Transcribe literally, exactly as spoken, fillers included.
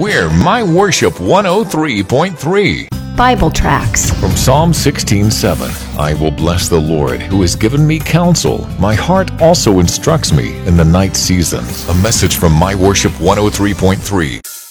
We're My Worship one oh three point three. Bible tracts. From Psalm sixteen seven, I will bless the Lord who has given me counsel. My heart also instructs me in the night season. A message from My Worship one oh three point three.